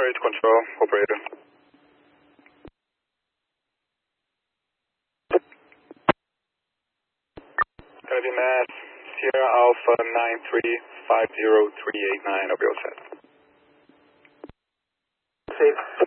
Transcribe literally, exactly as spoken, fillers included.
eight control, operator. Gonna be mass, Sierra Alpha nine three five zero three eight nine, I'll be all set. Safe.